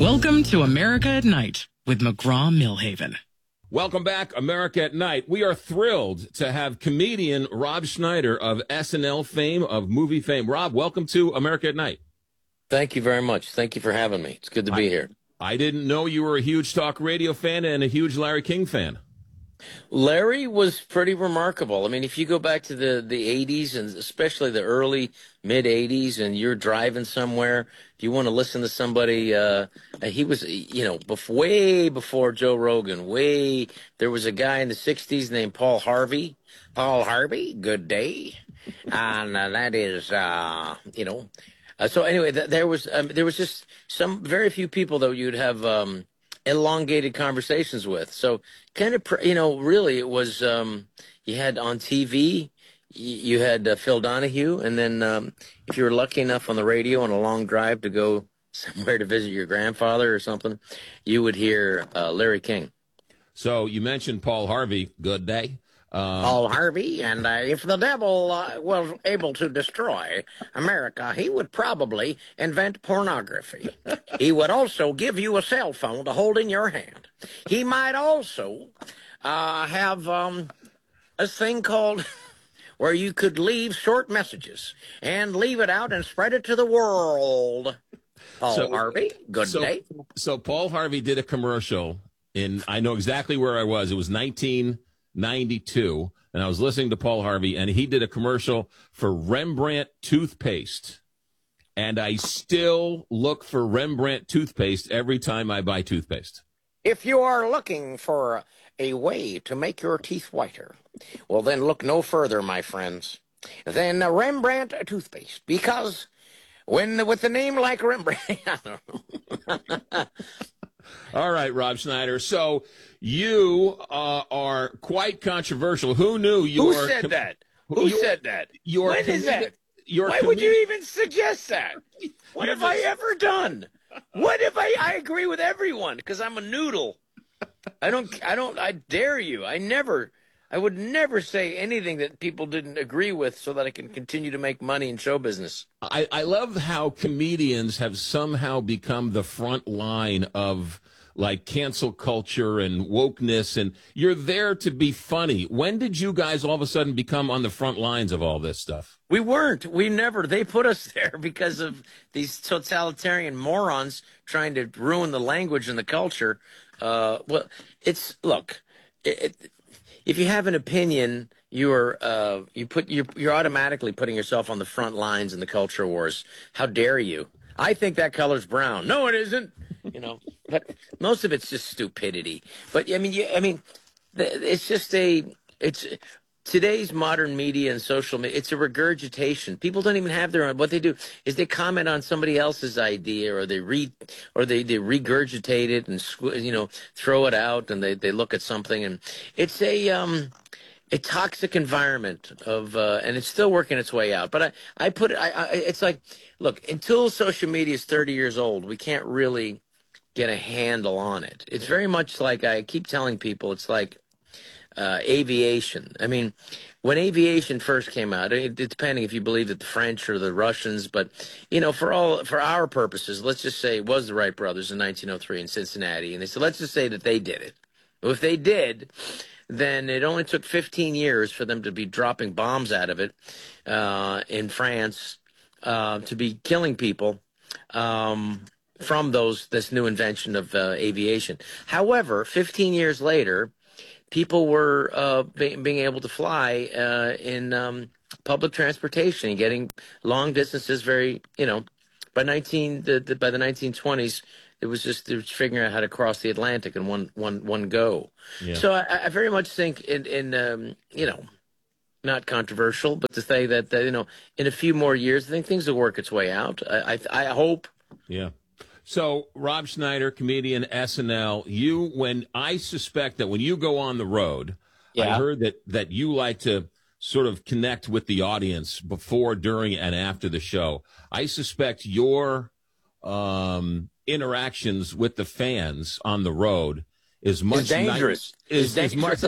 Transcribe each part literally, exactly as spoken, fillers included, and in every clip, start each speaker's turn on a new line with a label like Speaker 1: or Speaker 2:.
Speaker 1: Welcome to America at Night with McGraw-Millhaven.
Speaker 2: Welcome back, America at Night. We are thrilled to have comedian Rob Schneider of S N L fame, of movie fame. Rob, welcome to America at Night.
Speaker 3: Thank you very much. Thank you for having me. It's good to be
Speaker 2: I,
Speaker 3: here.
Speaker 2: I didn't know you were a huge talk radio fan and a huge Larry King fan.
Speaker 3: Larry was pretty remarkable. I mean, if you go back to the, the eighties, and especially the early, mid-eighties, and you're driving somewhere, if you want to listen to somebody, uh, he was, you know, bef- way before Joe Rogan, way, there was a guy in the sixties named Paul Harvey. Paul Harvey, good day. And uh, that is, uh, you know, uh, so anyway, th- there was um, there was just some very few people that you'd have um, elongated conversations with. So kind of, you know, really it was, um, you had on T V, you had uh, Phil Donahue, and then um, if you were lucky enough on the radio on a long drive to go somewhere to visit your grandfather or something, you would hear uh, Larry King.
Speaker 2: So you mentioned Paul Harvey. Good day.
Speaker 3: Um, Paul Harvey, and uh, if the devil uh, was able to destroy America, he would probably invent pornography. He would also give you a cell phone to hold in your hand. He might also uh, have um, a thing called where you could leave short messages and leave it out and spread it to the world. Paul so, Harvey, good
Speaker 2: so,
Speaker 3: day.
Speaker 2: So Paul Harvey did a commercial in, I know exactly where I was. It was nineteen ninety-two, and I was listening to Paul Harvey, and he did a commercial for Rembrandt toothpaste. And I still look for Rembrandt toothpaste every time I buy toothpaste.
Speaker 3: If you are looking for a way to make your teeth whiter, well, then look no further, my friends, than Rembrandt toothpaste. Because when with a name like Rembrandt, I don't know.
Speaker 2: All right, Rob Schneider. So you uh, are quite controversial. Who knew you
Speaker 3: Who
Speaker 2: were...
Speaker 3: said
Speaker 2: com-
Speaker 3: that? Who
Speaker 2: your,
Speaker 3: said that?
Speaker 2: Your
Speaker 3: when
Speaker 2: com-
Speaker 3: is that?
Speaker 2: Your
Speaker 3: Why
Speaker 2: com-
Speaker 3: would you even suggest that? What have I ever done? What have I... I agree with everyone because I'm a noodle. I don't... I don't... I dare you. I never... I would never say anything that people didn't agree with so that I can continue to make money in show business.
Speaker 2: I, I love how comedians have somehow become the front line of like cancel culture and wokeness, and you're there to be funny. When did you guys all of a sudden become on the front lines of all this stuff?
Speaker 3: We weren't. We never. They put us there because of these totalitarian morons trying to ruin the language and the culture. Uh, well, it's, look, it, it, if you have an opinion, you're uh, you put you're, you're automatically putting yourself on the front lines in the culture wars. How dare you? I think that color's brown. No, it isn't. You know, but most of it's just stupidity. But I mean, you, I mean, it's just a it's today's modern media and social media. It's a regurgitation. People don't even have their own. What they do is they comment on somebody else's idea, or they read, or they, they regurgitate it and you know throw it out, and they, they look at something, and it's a um a toxic environment of, uh, and it's still working its way out. But I I put it. I, I it's like, look, until social media is thirty years old, we can't really get a handle on it. It's very much like I keep telling people. It's like. Uh, aviation. I mean, when aviation first came out, it, it's depending if you believe that the French or the Russians, but you know, for all for our purposes, let's just say it was the Wright brothers in nineteen oh three in Cincinnati, and they said, let's just say that they did it. Well, if they did, then it only took fifteen years for them to be dropping bombs out of it uh, in France, uh, to be killing people um, from those this new invention of uh, aviation. However, fifteen years later. People were uh, be- being able to fly uh, in um, public transportation and getting long distances. Very, you know, by nineteen the, the, by the nineteen twenties, it was just it was figuring out how to cross the Atlantic in one one one go. Yeah. So I, I very much think in in um, you know, not controversial, but to say that, that you know, in a few more years, I think things will work its way out. I I, I hope.
Speaker 2: Yeah. So, Rob Schneider, comedian, S N L, you, when I suspect that when you go on the road, yeah. I heard that, that you like to sort of connect with the audience before, during, and after the show. I suspect your um, interactions with the fans on the road is much
Speaker 3: it's dangerous.
Speaker 2: Ni- is,
Speaker 3: it's
Speaker 2: is much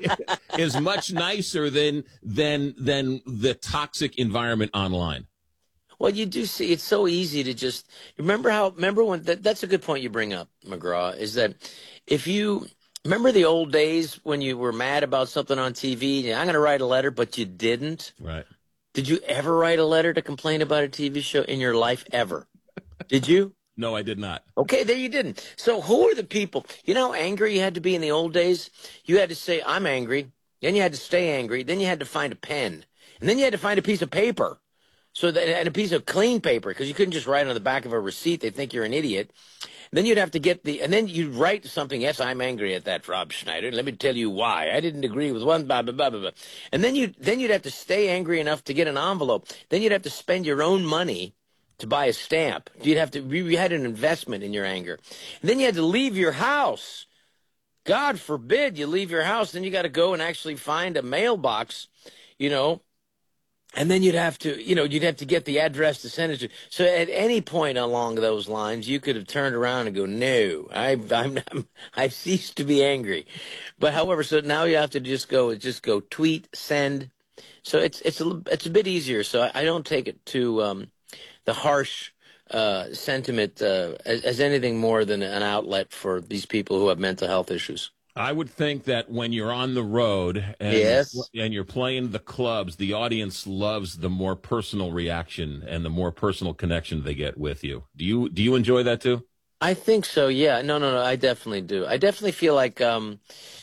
Speaker 2: is much nicer than than than the toxic environment online.
Speaker 3: Well, you do see it's so easy to just remember how remember when that, that's a good point you bring up, McGraw, is that if you remember the old days when you were mad about something on T V, and I'm going to write a letter, but you didn't.
Speaker 2: Right.
Speaker 3: Did you ever write a letter to complain about a T V show in your life ever? Did you?
Speaker 2: No, I did not.
Speaker 3: Okay, there you didn't. So who are the people? You know how angry you had to be in the old days? You had to say, I'm angry. Then you had to stay angry. Then you had to find a pen. And then you had to find a piece of paper. So that, and a piece of clean paper, because you couldn't just write on the back of a receipt. They'd think you're an idiot. Then you'd have to get the, and then you'd write something. Yes, I'm angry at that, Rob Schneider. Let me tell you why. I didn't agree with one, blah, blah, blah, blah, blah. And then you, then you'd have to stay angry enough to get an envelope. Then you'd have to spend your own money to buy a stamp. You'd have to, you had an investment in your anger. And then you had to leave your house. God forbid you leave your house. Then you got to go and actually find a mailbox, you know. And then you'd have to, you know, you'd have to get the address to send it to. So at any point along those lines, you could have turned around and go, no, I've, I'm, I'm, I've ceased to be angry. But however, so now you have to just go, just go tweet, send. So it's, it's a, it's a bit easier. So I, I don't take it to um, the harsh uh, sentiment uh, as, as anything more than an outlet for these people who have mental health issues.
Speaker 2: I would think that when you're on the road and,
Speaker 3: yes.
Speaker 2: and you're playing the clubs, the audience loves the more personal reaction and the more personal connection they get with you. Do you do you enjoy that too?
Speaker 3: I think so, yeah. No, no, no, I definitely do. I definitely feel like um,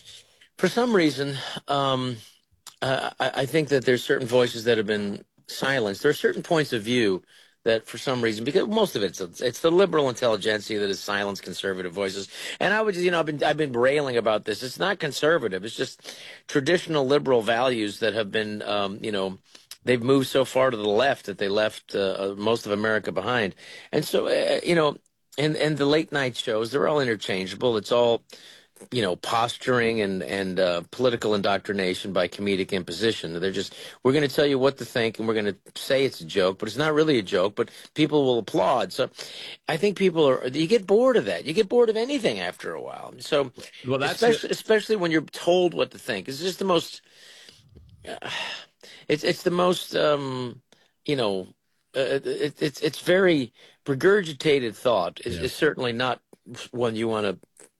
Speaker 3: for some reason, um, uh, I, I think that there's certain voices that have been silenced. There are certain points of view that for some reason, because most of it's it's the liberal intelligentsia that has silenced conservative voices. And I would, you know, I've been I've been railing about this. It's not conservative. It's just traditional liberal values that have been, um, you know, they've moved so far to the left that they left uh, most of America behind. And so, uh, you know, and and the late night shows, they're all interchangeable. It's all, you know, posturing and and uh, political indoctrination by comedic imposition. They're just, we're going to tell you what to think, and we're going to say it's a joke, but it's not really a joke, but people will applaud. So I think people are, you get bored of that. You get bored of anything after a while. So
Speaker 2: well, that's
Speaker 3: especially, especially when you're told what to think. It's just the most, uh, it's, it's the most, um, you know, uh, it, it's, it's very regurgitated thought is,
Speaker 2: yeah.
Speaker 3: is certainly not one you want to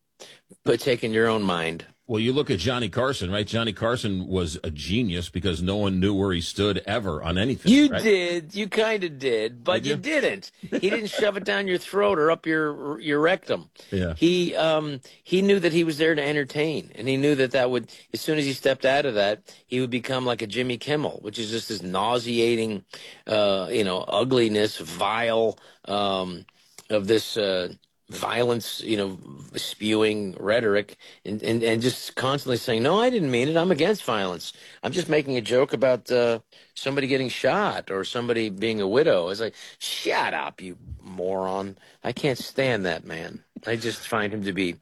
Speaker 3: but taking your own mind.
Speaker 2: Well, you look at Johnny Carson, right? Johnny Carson was a genius because no one knew where he stood ever on anything.
Speaker 3: You
Speaker 2: right?
Speaker 3: did. You kind of did, but did you? you didn't. He didn't shove it down your throat or up your your rectum.
Speaker 2: Yeah.
Speaker 3: He um he knew that he was there to entertain, and he knew that that would, as soon as he stepped out of that, he would become like a Jimmy Kimmel, which is just this nauseating, uh, you know, ugliness, vile, um, of this. Uh, violence, you know, spewing rhetoric and, and, and just constantly saying, no, I didn't mean it. I'm against violence. I'm just making a joke about uh, somebody getting shot or somebody being a widow. It's like, shut up, you moron. I can't stand that man. I just find him to be,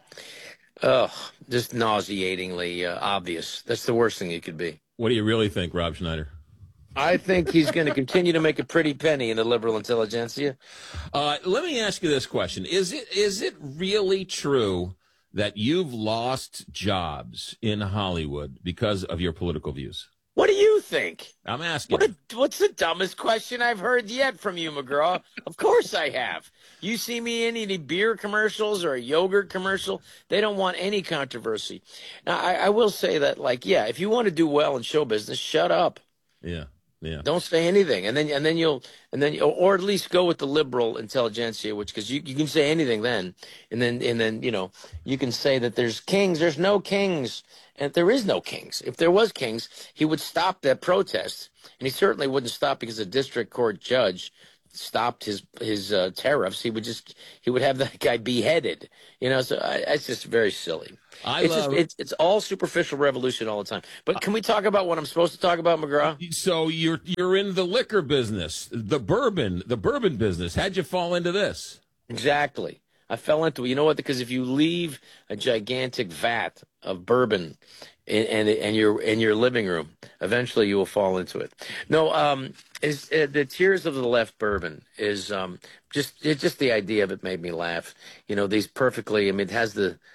Speaker 3: ugh, just nauseatingly uh, obvious. That's the worst thing he could be.
Speaker 2: What do you really think, Rob Schneider?
Speaker 3: I think he's going to continue to make a pretty penny in the liberal intelligentsia.
Speaker 2: Uh, let me ask you this question. Is it is it really true that you've lost jobs in Hollywood because of your political views?
Speaker 3: What do you think?
Speaker 2: I'm asking.
Speaker 3: What a, what's the dumbest question I've heard yet from you, McGraw? Of course I have. You see me in any beer commercials or a yogurt commercial, they don't want any controversy. Now, I, I will say that, like, yeah, if you want to do well in show business, shut up.
Speaker 2: Yeah. Yeah.
Speaker 3: Don't say anything, and then and then you'll and then or at least go with the liberal intelligentsia, which because you you can say anything then, and then and then you know you can say that there's kings, there's no kings, and there is no kings. If there was kings, he would stop that protest, and he certainly wouldn't stop because a district court judge stopped his his uh, tariffs. He would just he would have that guy beheaded. You know, so I, it's just very silly.
Speaker 2: I
Speaker 3: it's
Speaker 2: love,
Speaker 3: just it's it's all superficial revolution all the time. But can we talk about what I'm supposed to talk about, McGraw?
Speaker 2: So you're you're in the liquor business, the bourbon, the bourbon business. How'd you fall into this?
Speaker 3: Exactly. I fell into it. You know what? Because if you leave a gigantic vat of bourbon in, and and your in your living room, eventually you will fall into it. No, um, is uh, the Tears of the Left bourbon is um just it, just the idea of it made me laugh. You know, these perfectly. I mean, it has the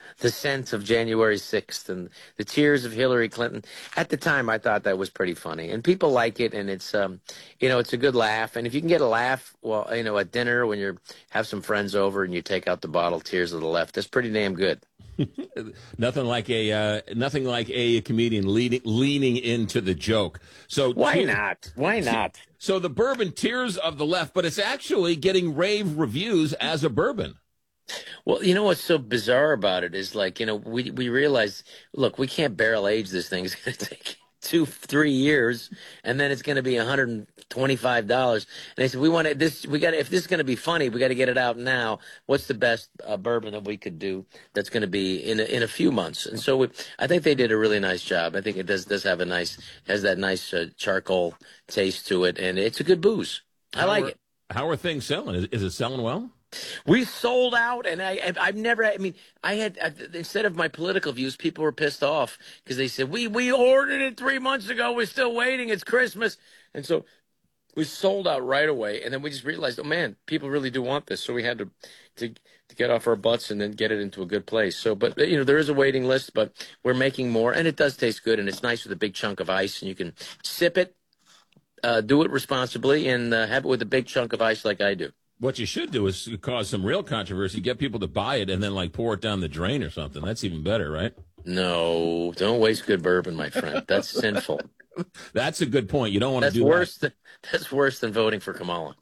Speaker 3: the scent of January sixth and the tears of Hillary Clinton. At the time, I thought that was pretty funny, and people like it, and it's um, you know, it's a good laugh. And if you can get a laugh, well, you know, at dinner when you have some friends over and you take out the bottle Tears of the Left, that's pretty damn good.
Speaker 2: Nothing like a uh, nothing like a comedian leading, leaning into the joke. So
Speaker 3: why
Speaker 2: te-
Speaker 3: not? Why not?
Speaker 2: So the bourbon Tears of the Left, but it's actually getting rave reviews as a bourbon.
Speaker 3: Well, you know what's so bizarre about it is, like, you know, we we realize, look, we can't barrel age this thing. It's going to take two, three years, and then it's going to be one hundred twenty-five dollars. And they said, we want to, this, we got, if this is going to be funny, we got to get it out now. What's the best uh, bourbon that we could do that's going to be in a, in a few months? And so we, I think they did a really nice job. I think it does does have a nice, has that nice uh, charcoal taste to it, and it's a good booze. I
Speaker 2: how
Speaker 3: like
Speaker 2: are,
Speaker 3: it.
Speaker 2: How are things selling? Is, is it selling well?
Speaker 3: We sold out, and I, I've never, I mean, I had, I, instead of my political views, people were pissed off because they said, we, we ordered it three months ago. We're still waiting. It's Christmas. And so we sold out right away. And then we just realized, oh man, people really do want this. So we had to, to, to get off our butts and then get it into a good place. So, but you know, there is a waiting list, but we're making more, and it does taste good. And it's nice with a big chunk of ice, and you can sip it, uh, do it responsibly, and uh, have it with a big chunk of ice like I do.
Speaker 2: What you should do is cause some real controversy, get people to buy it, and then, like, pour it down the drain or something. That's even better, right?
Speaker 3: No, don't waste good bourbon, my friend. That's sinful.
Speaker 2: That's a good point. You don't want to do
Speaker 3: worse
Speaker 2: that.
Speaker 3: Than, that's worse than voting for Kamala.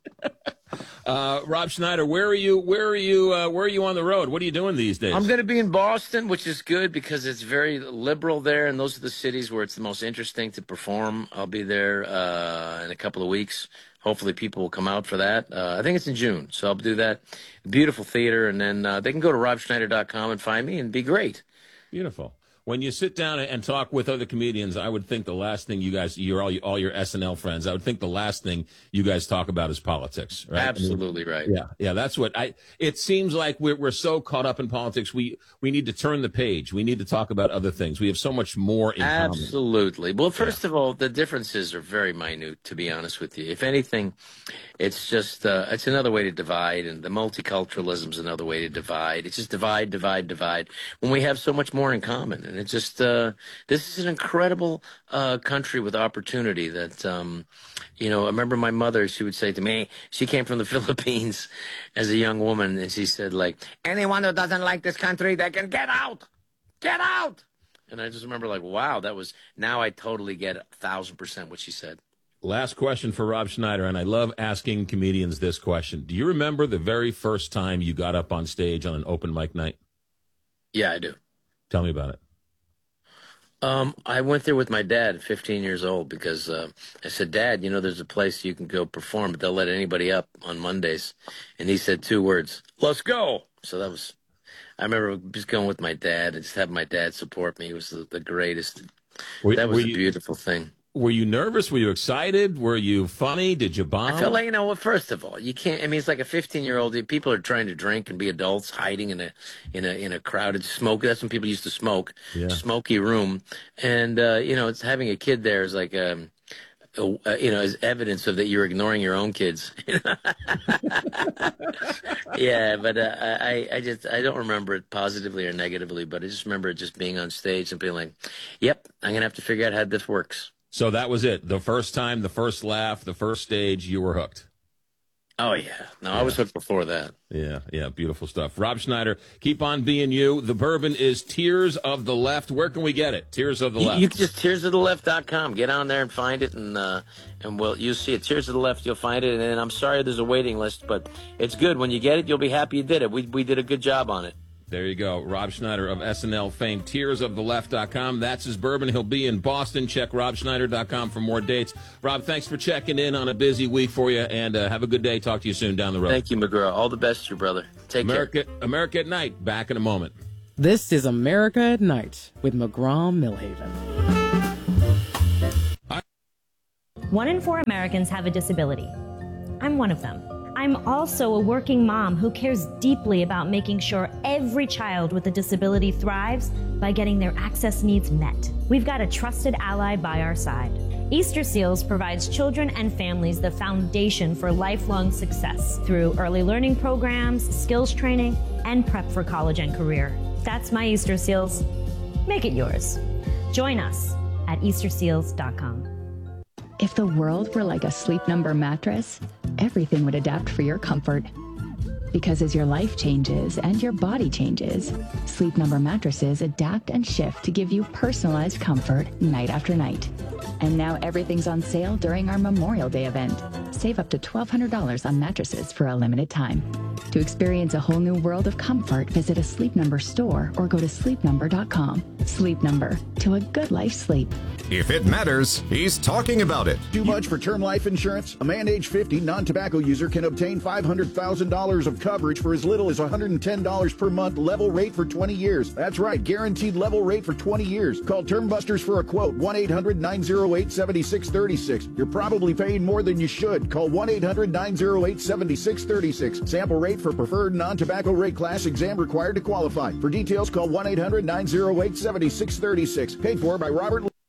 Speaker 2: uh, Rob Schneider, where are you? Where are you? Uh, where are you on the road? What are you doing these days?
Speaker 3: I'm going to be in Boston, which is good because it's very liberal there, and those are the cities where it's the most interesting to perform. I'll be there uh, in a couple of weeks. Hopefully people will come out for that. Uh, I think it's in June, so I'll do that. Beautiful theater, and then uh, they can go to rob schneider dot com and find me and be great.
Speaker 2: Beautiful. When you sit down and talk with other comedians, I would think the last thing you guys, you're all, all your S N L friends, I would think the last thing you guys talk about is politics, right?
Speaker 3: Absolutely right.
Speaker 2: Yeah, yeah, that's what I, it seems like we're, we're so caught up in politics, we, we need to turn the page. We need to talk about other things. We have so much more in common.
Speaker 3: Absolutely. Well, first yeah. of all, the differences are very minute, to be honest with you. If anything, it's just, uh, it's another way to divide, and the multiculturalism is another way to divide. It's just divide, divide, divide, when we have so much more in common. And it's just, uh, this is an incredible uh, country with opportunity that, um, you know, I remember my mother, she would say to me, she came from the Philippines as a young woman, and she said, like, anyone who doesn't like this country, they can get out, get out. And I just remember, like, wow, that was, now I totally get a thousand percent what she said.
Speaker 2: Last question for Rob Schneider, and I love asking comedians this question. Do you remember the very first time you got up on stage on an open mic night?
Speaker 3: Yeah, I do.
Speaker 2: Tell me about it.
Speaker 3: Um, I went there with my dad at fifteen years old because uh, I said, Dad, you know, there's a place you can go perform, but they'll let anybody up on Mondays. And he said two words, let's go. So that was, I remember just going with my dad and just having my dad support me. It was the, the greatest.
Speaker 2: Were,
Speaker 3: that was
Speaker 2: were
Speaker 3: a
Speaker 2: you,
Speaker 3: beautiful thing.
Speaker 2: Were you nervous? Were you excited? Were you funny? Did you bomb?
Speaker 3: I felt like, you know, well, first of all, you can't, I mean, it's like a fifteen-year-old, people are trying to drink and be adults, hiding in a in a, in a crowded smoke. That's when people used to smoke, yeah. Smoky room. And, uh, you know, it's having a kid there is like, um, uh, you know, is evidence of that you're ignoring your own kids. Yeah, but uh, I, I just, I don't remember it positively or negatively, but I just remember it just being on stage and being like, yep, I'm going to have to figure out how this works.
Speaker 2: So that was it. The first time, the first laugh, the first stage, you were hooked.
Speaker 3: Oh, yeah. No, yeah. I was hooked before that.
Speaker 2: Yeah, yeah. Beautiful stuff. Rob Schneider, keep on being you. The bourbon is Tears of the Left. Where can we get it? Tears of the
Speaker 3: you,
Speaker 2: Left.
Speaker 3: You can just tears of the left dot com. Get on there and find it, and uh, and we'll, you'll see it. Tears of the Left, you'll find it. And I'm sorry there's a waiting list, but it's good. When you get it, you'll be happy you did it. We, we did a good job on it.
Speaker 2: There you go. Rob Schneider of S N L fame, tears of the left dot com. That's his bourbon. He'll be in Boston. Check rob schneider dot com for more dates. Rob, thanks for checking in on a busy week for you, and uh, have a good day. Talk to you soon down the road.
Speaker 3: Thank you, McGraw. All the best to your brother. Take
Speaker 2: America,
Speaker 3: care.
Speaker 2: America at Night. Back in a moment.
Speaker 1: This is America at Night with McGraw Millhaven.
Speaker 4: One in four Americans have a disability. I'm one of them. I'm also a working mom who cares deeply about making sure every child with a disability thrives by getting their access needs met. We've got a trusted ally by our side. Easter Seals provides children and families the foundation for lifelong success through early learning programs, skills training, and prep for college and career. That's my Easter Seals. Make it yours. Join us at Easter Seals dot com.
Speaker 5: If the world were like a Sleep Number mattress, everything would adapt for your comfort. Because as your life changes and your body changes, Sleep Number mattresses adapt and shift to give you personalized comfort night after night. And now everything's on sale during our Memorial Day event. Save up to twelve hundred dollars on mattresses for a limited time. To experience a whole new world of comfort, visit a Sleep Number store or go to sleep number dot com. Sleep Number, to a good life sleep.
Speaker 6: If it matters, he's talking about it.
Speaker 7: Too much for term life insurance? A man age fifty, non-tobacco user can obtain five hundred thousand dollars of coverage for as little as one hundred ten dollars per month, level rate for twenty years. That's right, guaranteed level rate for twenty years. Call Term Busters for a quote, one eight hundred nine oh eight seven six three six. You're probably paying more than you should. Call one eight hundred nine oh eight seven six three six. Sample rate for preferred non-tobacco rate class, exam required to qualify. For details, call one eight hundred nine oh eight seven six three six. Paid for by Robert Lee.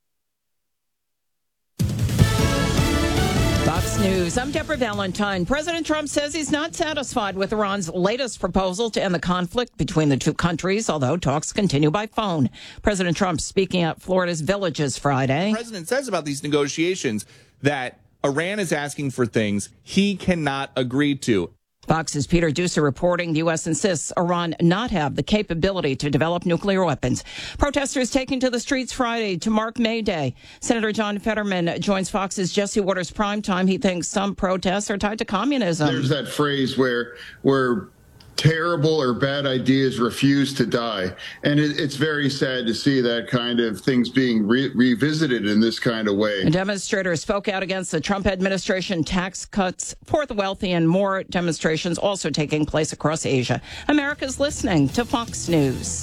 Speaker 8: Fox News. I'm Deborah Valentine. President Trump says he's not satisfied with Iran's latest proposal to end the conflict between the two countries, although talks continue by phone. President Trump speaking at Florida's Villages Friday.
Speaker 9: The president says about these negotiations that Iran is asking for things he cannot agree to.
Speaker 8: Fox's Peter Doocy reporting the U S insists Iran not have the capability to develop nuclear weapons. Protesters taking to the streets Friday to mark May Day. Senator John Fetterman joins Fox's Jesse Waters Primetime. He thinks some protests are tied to communism.
Speaker 10: There's that phrase where where terrible or bad ideas refuse to die. And it, it's very sad to see that kind of things being re- revisited in this kind of way.
Speaker 8: And demonstrators spoke out against the Trump administration tax cuts for the wealthy, and more demonstrations also taking place across Asia. America's listening to Fox News.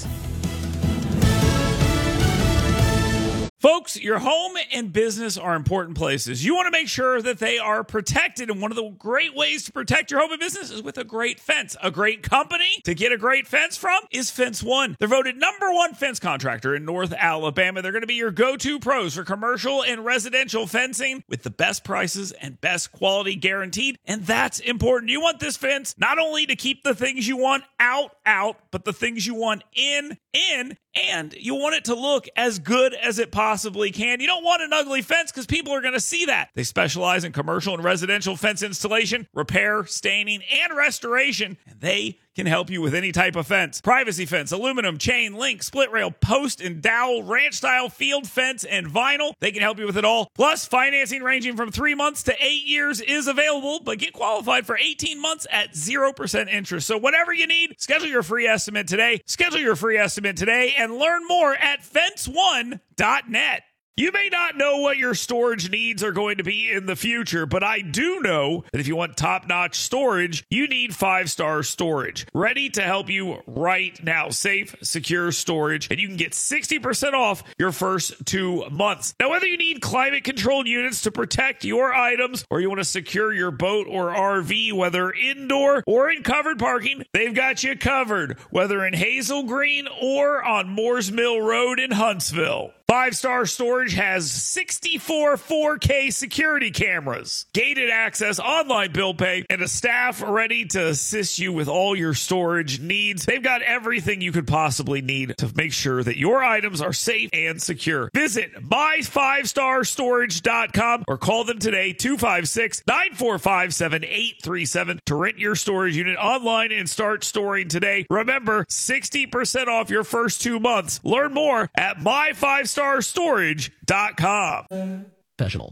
Speaker 11: Folks, your home and business are important places. You want to make sure that they are protected, and one of the great ways to protect your home and business is with a great fence. A great company to get a great fence from is Fence One. They're voted number one fence contractor in North Alabama. They're going to be your go-to pros for commercial and residential fencing with the best prices and best quality guaranteed, and that's important. You want this fence not only to keep the things you want out, out, but the things you want in, in, and you want it to look as good as it possibly can. You don't want an ugly fence because people are going to see that. They specialize in commercial and residential fence installation, repair, staining, and restoration, and they can help you with any type of fence. Privacy fence, aluminum, chain, link, split rail, post and dowel, ranch style, field fence, and vinyl. They can help you with it all. Plus, financing ranging from three months to eight years is available, but get qualified for eighteen months at zero percent interest. So whatever you need, schedule your free estimate today. Schedule your free estimate today and learn more at fence one dot net. You may not know what your storage needs are going to be in the future, but I do know that if you want top-notch storage, you need Five Star Storage. Ready to help you right now. Safe, secure storage, and you can get sixty percent off your first two months. Now, whether you need climate-controlled units to protect your items, or you want to secure your boat or R V, whether indoor or in covered parking, they've got you covered, whether in Hazel Green or on Moores Mill Road in Huntsville. Five Star Storage has sixty-four four K security cameras, gated access, online bill pay, and a staff ready to assist you with all your storage needs. They've got everything you could possibly need to make sure that your items are safe and secure. Visit my five star storage dot com or call them today, two five six, nine four five, seven eight three seven, to rent your storage unit online and start storing today. Remember, sixty percent off your first two months. Learn more at my five star storage dot com.
Speaker 1: Professional.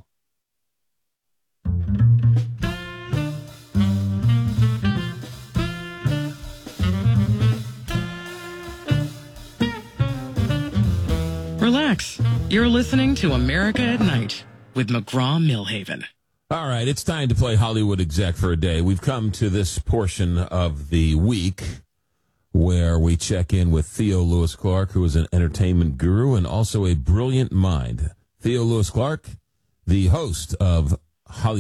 Speaker 1: Relax. You're listening to America at Night with McGraw-Milhaven.
Speaker 2: All right, it's time to play Hollywood Exec for a day. We've come to this portion of the week where we check in with Theo Lewis Clark, who is an entertainment guru and also a brilliant mind. Theo Lewis Clark, the host of Hollywood